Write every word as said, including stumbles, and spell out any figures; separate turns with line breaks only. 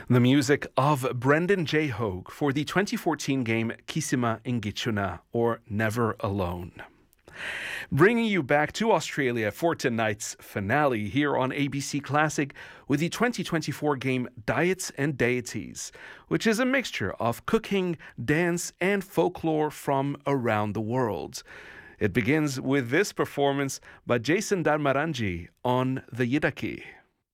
The music of Brendan J. Hogue for the twenty fourteen game Kisima Ingitchuna, or Never Alone. Bringing you back to Australia for tonight's finale here on A B C Classic with the twenty twenty-four game Diets and Deities, which is a mixture of cooking, dance, and folklore from around the world. It begins with this performance by Jason Darmarangi on the Yidaki.